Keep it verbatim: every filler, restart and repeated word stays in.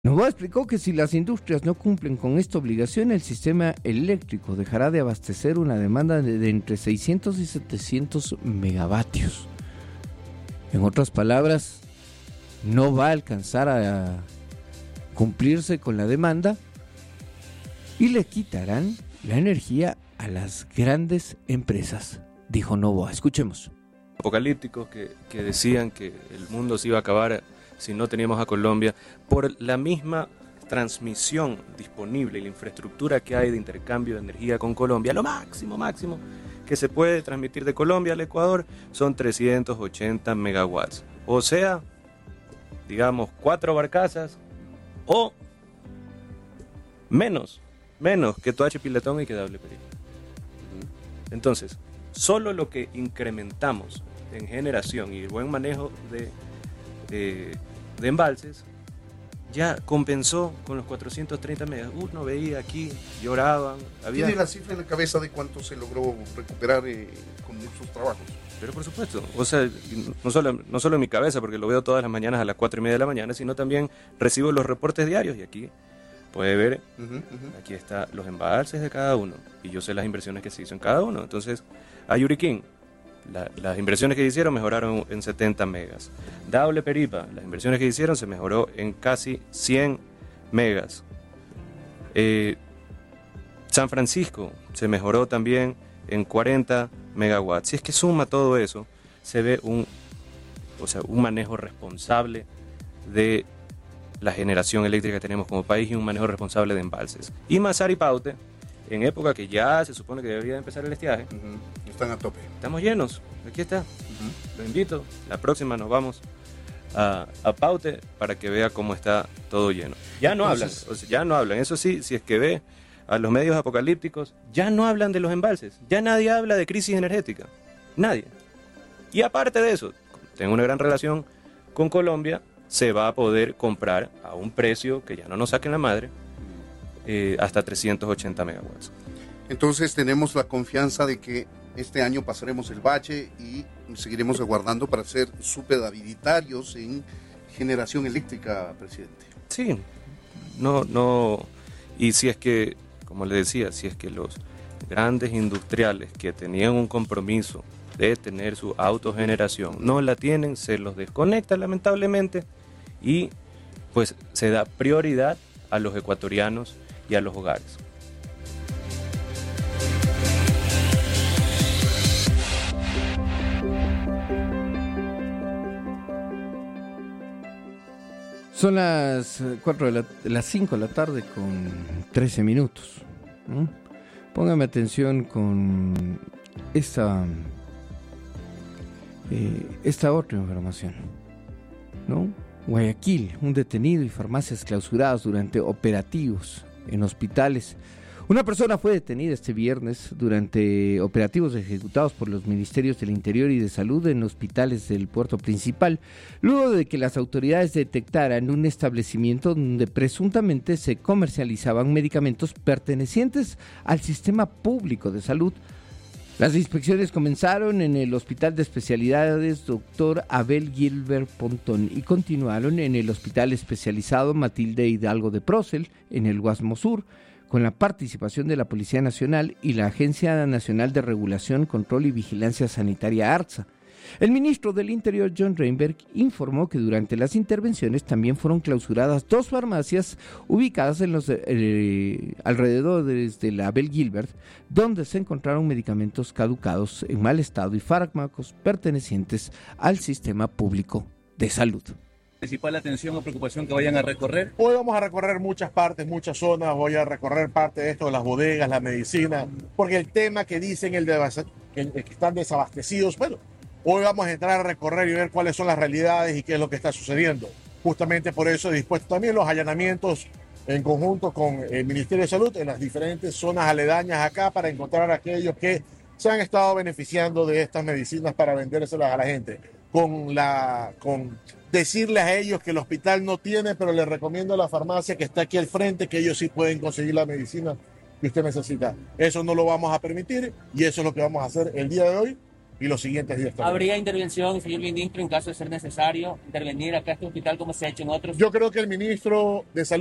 Novoa explicó que si las industrias no cumplen con esta obligación, el sistema eléctrico dejará de abastecer una demanda de, de entre seiscientos y setecientos megavatios. En otras palabras, no va a alcanzar a cumplirse con la demanda y le quitarán la energía a las grandes empresas, dijo Novoa. Escuchemos. Apocalípticos que, que decían que el mundo se iba a acabar si no teníamos a Colombia, por la misma transmisión disponible y la infraestructura que hay de intercambio de energía con Colombia, lo máximo, máximo que se puede transmitir de Colombia al Ecuador son trescientos ochenta megawatts. O sea, digamos, cuatro barcazas o menos, menos que Toache, Pilatón y que Daule Perico. Entonces, solo lo que incrementamos en generación y el buen manejo de, de, de embalses ya compensó con los cuatrocientos treinta megas. Uno veía aquí, lloraban. Había... ¿Tiene la cifra en la cabeza de cuánto se logró recuperar eh, con esos trabajos? Pero por supuesto, o sea, no solo, no solo en mi cabeza, porque lo veo todas las mañanas a las cuatro y media de la mañana, sino también recibo los reportes diarios y aquí puede ver, uh-huh, uh-huh. Aquí están los embalses de cada uno y yo sé las inversiones que se hizo en cada uno. Entonces, a Yuriquín, la, las inversiones que hicieron mejoraron en setenta megas. Daule Peripa, las inversiones que hicieron se mejoró en casi cien megas. Eh, San Francisco se mejoró también en cuarenta megawatts. Si es que suma todo eso, se ve un, o sea, un manejo responsable de la generación eléctrica que tenemos como país y un manejo responsable de embalses. Y Mazar y Paute, en época que ya se supone que debería empezar el estiaje, uh-huh. Están a tope. Estamos llenos, aquí está. Uh-huh. Lo invito, la próxima nos vamos a, a Paute para que vea cómo está todo lleno. Ya no Entonces, hablan, o sea, ya no hablan. Eso sí, si es que ve a los medios apocalípticos, ya no hablan de los embalses, ya nadie habla de crisis energética, nadie. Y aparte de eso, tengo una gran relación con Colombia, se va a poder comprar a un precio que ya no nos saquen la madre, eh, hasta trescientos ochenta megawatts. Entonces tenemos la confianza de que este año pasaremos el bache y seguiremos aguardando para ser superhabilitarios en generación eléctrica, presidente. Sí, no, no, y si es que, como le decía, si es que los grandes industriales que tenían un compromiso de tener su autogeneración no la tienen, se los desconecta lamentablemente y pues se da prioridad a los ecuatorianos y a los hogares. Son las cuatro de la, las cinco de la tarde con trece minutos. ¿Mm? Póngame atención con esta, eh, esta otra información, ¿no? Guayaquil, un detenido y farmacias clausuradas durante operativos en hospitales. Una persona fue detenida este viernes durante operativos ejecutados por los Ministerios del Interior y de Salud en hospitales del puerto principal, luego de que las autoridades detectaran un establecimiento donde presuntamente se comercializaban medicamentos pertenecientes al sistema público de salud. Las inspecciones comenzaron en el Hospital de Especialidades doctor Abel Gilbert Pontón y continuaron en el Hospital Especializado Matilde Hidalgo de Procel, en el Guasmo Sur, con la participación de la Policía Nacional y la Agencia Nacional de Regulación, Control y Vigilancia Sanitaria ARTSA. El ministro del Interior, John Reinberg, informó que durante las intervenciones también fueron clausuradas dos farmacias ubicadas en los eh, alrededores de la Abel Gilbert, donde se encontraron medicamentos caducados en mal estado y fármacos pertenecientes al sistema público de salud. ¿Principal atención o preocupación que vayan a recorrer? Hoy vamos a recorrer muchas partes, muchas zonas, voy a recorrer parte de esto, las bodegas, la medicina, porque el tema que dicen el de, el, el que están desabastecidos, bueno, hoy vamos a entrar a recorrer y ver cuáles son las realidades y qué es lo que está sucediendo. Justamente por eso he dispuesto también los allanamientos en conjunto con el Ministerio de Salud en las diferentes zonas aledañas acá para encontrar a aquellos que se han estado beneficiando de estas medicinas para vendérselas a la gente. Con la, con decirles a ellos que el hospital no tiene, pero les recomiendo a la farmacia que está aquí al frente que ellos sí pueden conseguir la medicina que usted necesita. Eso no lo vamos a permitir y eso es lo que vamos a hacer el día de hoy y los siguientes días también. ¿Habría intervención, señor ministro, en caso de ser necesario, intervenir acá en este hospital como se ha hecho en otros? Yo creo que el ministro de Salud